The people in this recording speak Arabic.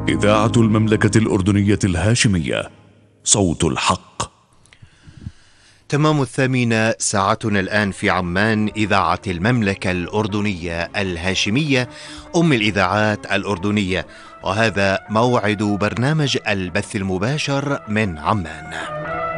إذاعة المملكة الأردنية الهاشمية، صوت الحق. تمام 8 ساعتنا الآن في عمان، إذاعة المملكة الأردنية الهاشمية، أم الإذاعات الأردنية، وهذا موعد برنامج البث المباشر من عمان.